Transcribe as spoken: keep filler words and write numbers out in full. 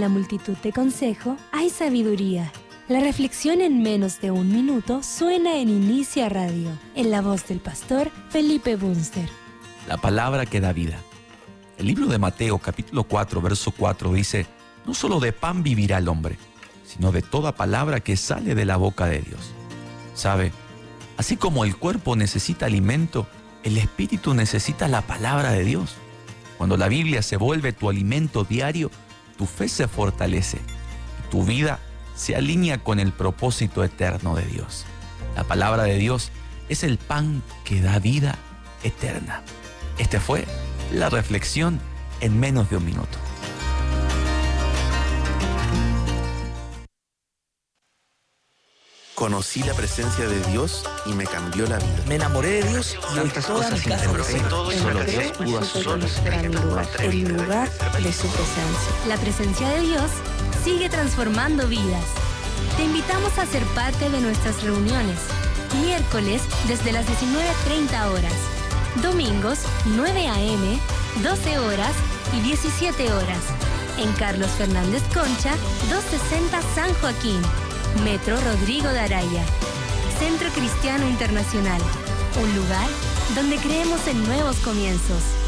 la multitud de consejo hay sabiduría. La reflexión en menos de un minuto suena en Inicia Radio, en la voz del pastor Felipe Bunster. La palabra que da vida. El libro de Mateo, capítulo cuatro, verso cuatro, dice: no solo de pan vivirá el hombre, sino de toda palabra que sale de la boca de Dios. ¿Sabe? Así como el cuerpo necesita alimento, el espíritu necesita la palabra de Dios. Cuando la Biblia se vuelve tu alimento diario, tu fe se fortalece y tu vida se alinea con el propósito eterno de Dios. La palabra de Dios es el pan que da vida eterna. Esta fue la reflexión en menos de un minuto. Conocí la presencia de Dios y me cambió la vida. Me enamoré de Dios y hoy toda mi casa lo sé. Solo Dios pudo hacerlo. El lugar de su presencia. La presencia de Dios sigue transformando vidas. Te invitamos a ser parte de nuestras reuniones. Miércoles desde las diecinueve treinta horas. Domingos nueve a eme, doce horas y diecisiete horas. En Carlos Fernández Concha, doscientos sesenta San Joaquín. Metro Rodrigo de Araya. Centro Cristiano Internacional. Un lugar donde creemos en nuevos comienzos.